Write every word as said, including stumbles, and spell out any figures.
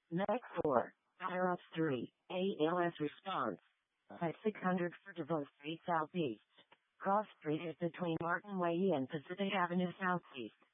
Mac four, Fire Ops three, A L S response. Site six hundred for DeVoe Street Southeast. Cross Street is between Martin Way and Pacific Avenue Southeast.